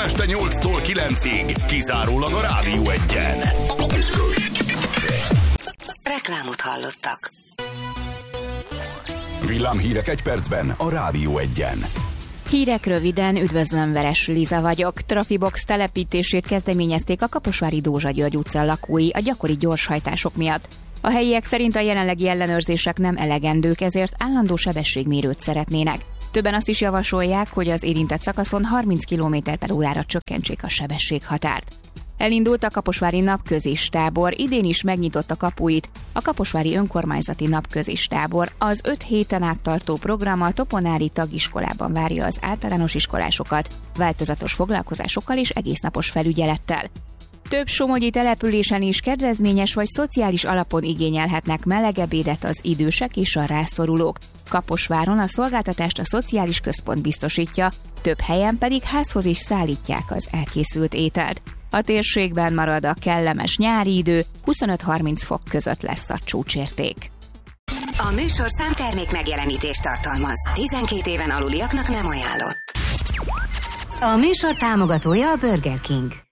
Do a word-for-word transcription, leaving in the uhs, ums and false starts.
este nyolctól kilencig, kizárólag a Rádió Egyen. Reklámot hallottak. Villámhírek egy percben a Rádió Egyen. Hírek röviden, üdvözlöm, Veres Liza vagyok. Trafibox telepítését kezdeményezték a Kaposvári Dózsa György utca lakói a gyakori gyorshajtások miatt. A helyiek szerint a jelenlegi ellenőrzések nem elegendők, ezért állandó sebességmérőt szeretnének. Többen azt is javasolják, hogy az érintett szakaszon harminc kilométer per órára csökkentsék a sebességhatárt. Elindult a kaposvári napközistábor, idén is megnyitotta kapuit a kaposvári önkormányzati napközistábor. Az öt héten át tartó program a Toponári tagiskolában várja az általános iskolásokat, változatos foglalkozásokkal és egésznapos felügyelettel. Több somogyi településen is kedvezményes vagy szociális alapon igényelhetnek melegebédet az idősek és a rászorulók. Kaposváron a szolgáltatást a szociális központ biztosítja, több helyen pedig házhoz is szállítják az elkészült ételt. A térségben marad a kellemes nyári idő, huszonöt-harminc fok között lesz a csúcsérték. A műsorszám termék megjelenítést tartalmaz. tizenkét éven aluliaknak nem ajánlott. A műsor támogatója a Burger King.